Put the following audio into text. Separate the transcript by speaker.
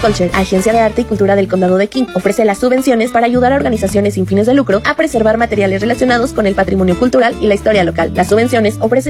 Speaker 1: Culture, Agencia de Arte y Cultura del Condado de King, ofrece las subvenciones para ayudar a organizaciones sin fines de lucro a preservar materiales relacionados con el patrimonio cultural y la historia local. Las subvenciones ofrecen